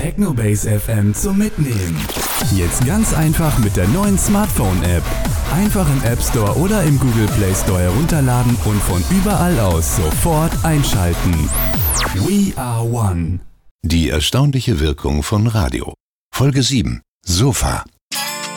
Technobase FM zum Mitnehmen. Jetzt ganz einfach mit der neuen Smartphone-App. Einfach im App Store oder im Google Play Store herunterladen und von überall aus sofort einschalten. We are one. Die erstaunliche Wirkung von Radio. Folge 7. Sofa.